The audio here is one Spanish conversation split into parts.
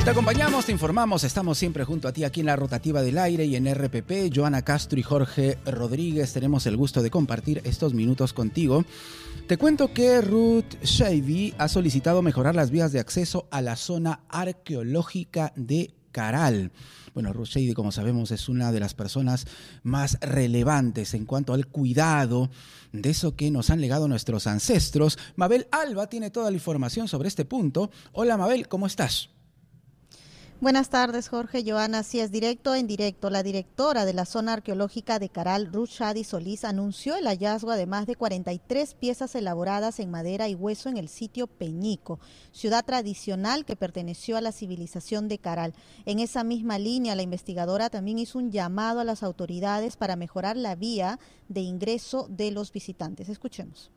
Te acompañamos, te informamos, estamos siempre junto a ti aquí en la Rotativa del Aire y en RPP. Joana Castro y Jorge Rodríguez tenemos el gusto de compartir estos minutos contigo. Te cuento que Ruth Shady ha solicitado mejorar las vías de acceso a la zona arqueológica de Caral. Bueno, Ruth Shady, como sabemos, es una de las personas más relevantes en cuanto al cuidado de eso que nos han legado nuestros ancestros. Mabel Alba tiene toda la información sobre este punto. Hola Mabel, ¿cómo estás? Buenas tardes, Jorge. Joana, así es, directo en directo. La directora de la zona arqueológica de Caral, Ruth Shady Solís, anunció el hallazgo de más de 43 piezas elaboradas en madera y hueso en el sitio Peñico, ciudad tradicional que perteneció a la civilización de Caral. En esa misma línea, la investigadora también hizo un llamado a las autoridades para mejorar la vía de ingreso de los visitantes. Escuchemos.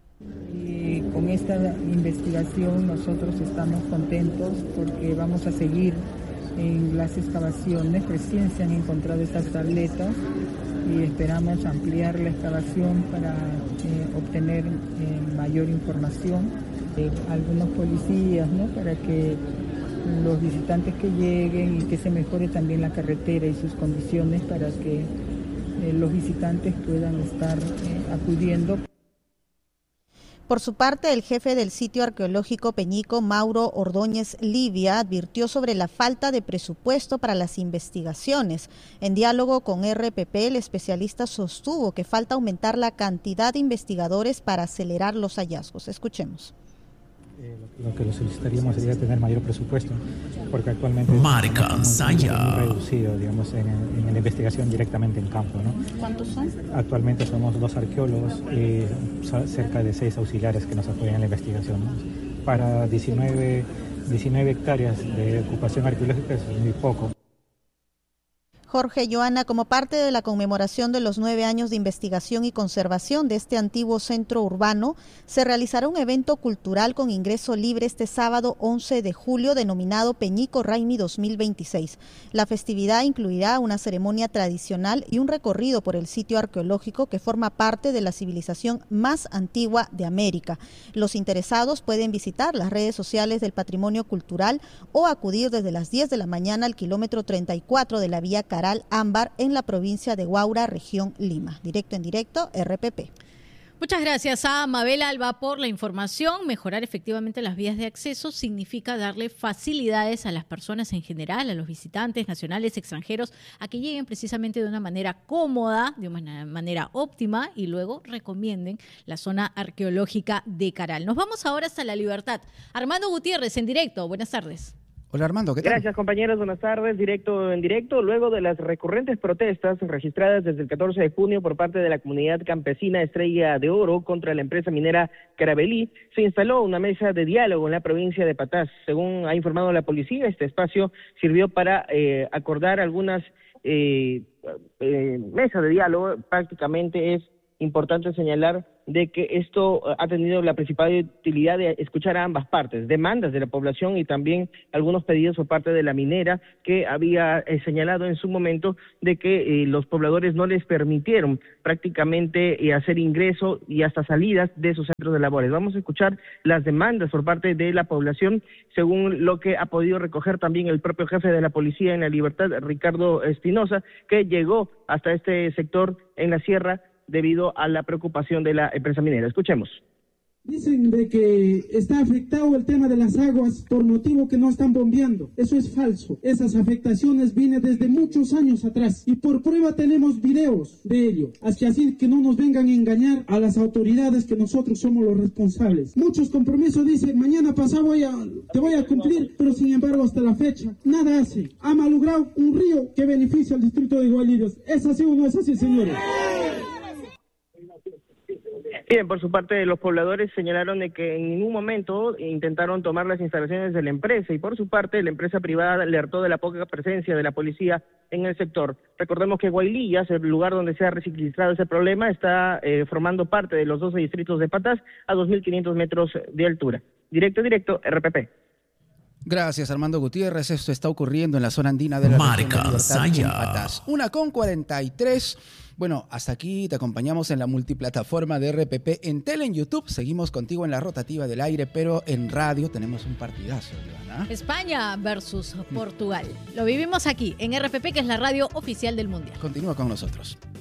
Y con esta investigación nosotros estamos contentos porque vamos a seguir en las excavaciones. Recién se han encontrado estas tabletas y esperamos ampliar la excavación para obtener mayor información de algunos policías, ¿no? Para que los visitantes que lleguen y que se mejore también la carretera y sus condiciones para que los visitantes puedan estar acudiendo. Por su parte, el jefe del sitio arqueológico Peñico, Mauro Ordóñez Livia, advirtió sobre la falta de presupuesto para las investigaciones. En diálogo con RPP, el especialista sostuvo que falta aumentar la cantidad de investigadores para acelerar los hallazgos. Escuchemos. Lo que lo solicitaríamos sería tener mayor presupuesto, porque actualmente Marca Saya muy reducido, digamos, en la investigación directamente en campo, ¿no? ¿Cuántos son? Actualmente somos 2 arqueólogos y cerca de 6 auxiliares que nos apoyan en la investigación, ¿no? Para 19 hectáreas de ocupación arqueológica es muy poco. Jorge, Joana, como parte de la conmemoración de los 9 años de investigación y conservación de este antiguo centro urbano, se realizará un evento cultural con ingreso libre este sábado 11 de julio denominado Peñico Raimi 2026. La festividad incluirá una ceremonia tradicional y un recorrido por el sitio arqueológico que forma parte de la civilización más antigua de América. Los interesados pueden visitar las redes sociales del Patrimonio Cultural o acudir desde las 10 de la mañana al kilómetro 34 de la vía Caral Ámbar en la provincia de Huaura, región Lima. Directo en directo, RPP. Muchas gracias a Mabel Alba por la información. Mejorar efectivamente las vías de acceso significa darle facilidades a las personas en general, a los visitantes nacionales, extranjeros, a que lleguen precisamente de una manera cómoda, de una manera óptima y luego recomienden la zona arqueológica de Caral. Nos vamos ahora hasta La Libertad. Armando Gutiérrez en directo. Buenas tardes. Hola Armando, ¿qué tal? Gracias compañeros, buenas tardes, directo en directo. Luego de las recurrentes protestas registradas desde el 14 de junio por parte de la comunidad campesina Estrella de Oro contra la empresa minera Carabelí, se instaló una mesa de diálogo en la provincia de Patás. Según ha informado la policía, este espacio sirvió para acordar algunas mesas de diálogo. Prácticamente es importante señalar de que esto ha tenido la principal utilidad de escuchar a ambas partes, demandas de la población y también algunos pedidos por parte de la minera que había señalado en su momento de que los pobladores no les permitieron prácticamente hacer ingreso y hasta salidas de sus centros de labores. Vamos a escuchar las demandas por parte de la población, según lo que ha podido recoger también el propio jefe de la policía en La Libertad, Ricardo Espinosa, que llegó hasta este sector en la sierra debido a la preocupación de la empresa minera. Escuchemos. Dicen de que está afectado el tema de las aguas por motivo que no están bombeando. Eso es falso. Esas afectaciones vienen desde muchos años atrás y por prueba tenemos videos de ello. Así que no nos vengan a engañar a las autoridades que nosotros somos los responsables. Muchos compromisos dicen, mañana pasado te voy a cumplir, pero sin embargo hasta la fecha nada hace. Ha malogrado un río que beneficia al distrito de Gualillos. ¿Es así o no es así, señores? Bien, por su parte los pobladores señalaron de que en ningún momento intentaron tomar las instalaciones de la empresa y por su parte la empresa privada alertó de la poca presencia de la policía en el sector. Recordemos que Guaylillas, el lugar donde se ha registrado ese problema, está formando parte de los 12 distritos de Patás a 2.500 metros de altura. Directo, RPP. Gracias, Armando Gutiérrez. Esto está ocurriendo en la zona andina de la región de Libertad, Chimpataz. 1:43. Bueno, hasta aquí te acompañamos en la multiplataforma de RPP, en tele, en YouTube. Seguimos contigo en la rotativa del aire, pero en radio tenemos un partidazo, Joana. España versus Portugal. Lo vivimos aquí, en RPP, que es la radio oficial del Mundial. Continúa con nosotros.